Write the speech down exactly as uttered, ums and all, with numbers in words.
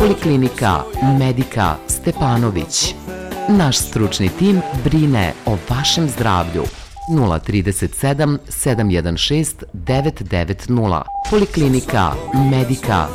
Poliklinika Medika Stepanović. Naš stručni tim brine o vašem zdravlju. nula tri sedam sedam jedan šest devet devet nula. Poliklinika Medika